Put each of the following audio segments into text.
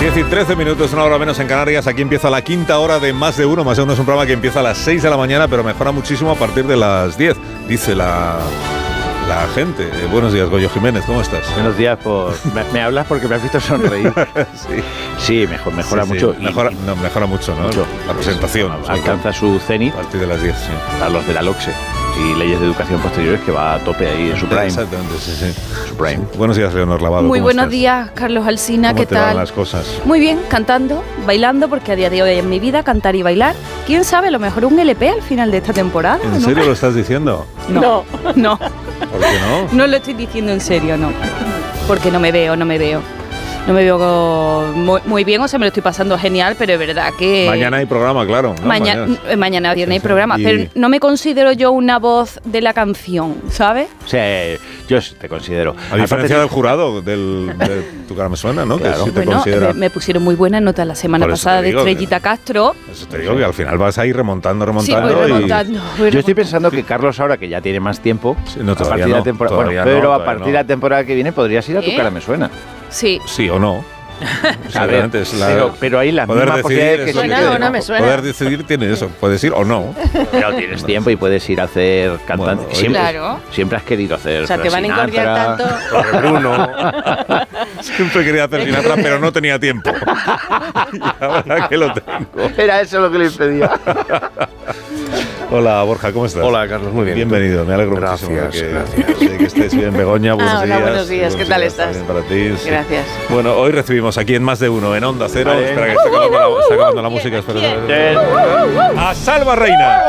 10 y 13 minutos, una hora menos en Canarias. Aquí empieza la quinta hora de Más de Uno. Más de Uno es un programa que empieza a las 6 de la mañana, pero mejora muchísimo a partir de las 10, dice la gente. Buenos días, Goyo Jiménez, ¿cómo estás? Buenos días, me hablas porque me has visto sonreír. Sí, mejora mucho. Mejora mucho, ¿no? Mucho. La presentación. Alcanza su cenit. A partir de las 10, sí. A los de la LOCSE y leyes de educación posteriores, que va a tope ahí en su prime. Exactamente, sí. Su prime. Sí. Buenos días, Leonor Lavado. Muy buenos días, Carlos Alsina, ¿qué tal? ¿Cómo te van las cosas? Muy bien, cantando, bailando, porque a día de hoy en mi vida cantar y bailar. ¿Quién sabe? A lo mejor un LP al final de esta temporada. ¿En serio lo estás diciendo? No. ¿Por qué no? No lo estoy diciendo en serio, no. Porque no me veo. No me veo muy bien, o sea, me lo estoy pasando genial, pero es verdad que... Mañana hay programa, claro, ¿no? Mañana hay programa, pero no me considero yo una voz de la canción, ¿sabes? O sea, yo te considero... A diferencia del jurado, de Tu cara me suena, ¿no? Claro. Que sí te considera... me pusieron muy buenas notas la semana pasada de Estrellita Castro. Eso te digo, que al final vas a ir remontando. Sí, voy remontando. Yo estoy pensando que Carlos, ahora que ya tiene más tiempo, a partir de la temporada... pero a partir de la temporada que viene podrías ir a Tu cara me suena. Sí. Sí o no. Pero ahí la misma posibilidad que suena o no me suena. Poder decidir tiene eso, puedes ir o no. Pero tienes tiempo y puedes ir a hacer cantante. Bueno, siempre has querido hacer. O sea, te van a incordiar tanto. Bruno. Siempre quería hacer Sinatra, pero no tenía tiempo. Y ahora que lo tengo. Era eso lo que le impedía. Hola, Borja, ¿cómo estás? Hola, Carlos, muy bien. Bienvenido, me alegro muchísimo que estés bien. Begoña, buenos días. Buenos días, ¿qué tal estás? Bien para ti. Sí. Gracias. Bueno, hoy recibimos aquí en Más de Uno, en Onda Cero. Vale. Espera, que está acabando la música. Espera. A Salva Reina.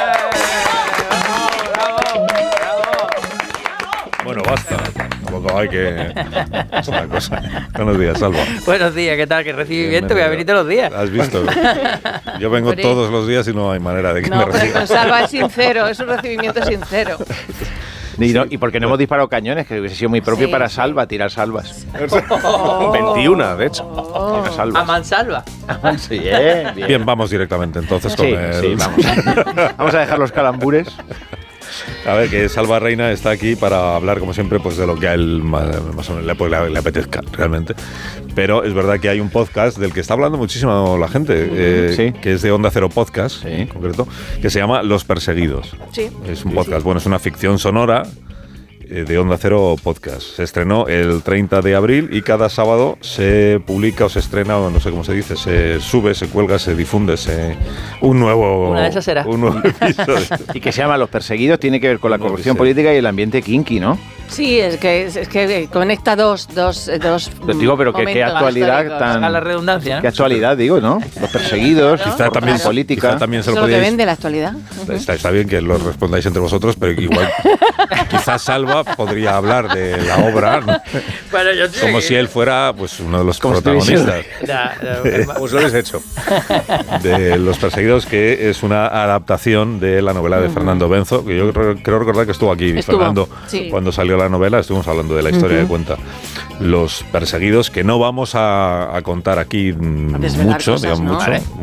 Bueno, basta. Tampoco hay que... Es una cosa. Buenos días, Salva. Buenos días, ¿qué tal? ¿Qué recibimiento? Voy a venir todos los días. ¿Has visto? Yo vengo todos los días y no hay manera de que me reciban. Pero Salva es sincero, es un recibimiento sincero. Y porque no hemos disparado cañones, que hubiese sido muy propio para Salva, tirar salvas. 21, de hecho. Tirar salvas. A mansalva. Sí, Bien, vamos directamente entonces con Sí, vamos. Vamos a dejar los calambures. A ver, que Salva Reina está aquí para hablar, como siempre, pues de lo que a él más o menos le apetezca, realmente. Pero es verdad que hay un podcast del que está hablando muchísimo la gente, que es de Onda Cero Podcast, en concreto, que se llama Los Perseguidos. Sí. Es un podcast, bueno, es una ficción sonora de Onda Cero Podcast. Se estrenó el 30 de abril y cada sábado se publica o se estrena, o no sé cómo se dice, se sube, se cuelga, se difunde un nuevo episodio. Y que se llama Los Perseguidos, tiene que ver con la corrupción política y el ambiente kinky, ¿no? Sí, es que conecta dos digo, pero qué actualidad tan... A la redundancia, ¿no? Qué actualidad, digo, ¿no? Los Perseguidos, quizá también política. Quizá también se lo podíais... vende la actualidad. Está bien que lo respondáis entre vosotros, pero igual quizás Salva podría hablar de la obra, ¿no? Bueno, como si él fuera pues uno de los protagonistas. Pues lo habéis hecho. De Los Perseguidos, que es una adaptación de la novela de Fernando Benzo, que yo creo recordar que estuvo aquí Fernando cuando salió la novela. Estuvimos hablando de la historia que cuenta Los Perseguidos, que no vamos a contar aquí mucho, digamos, mucho.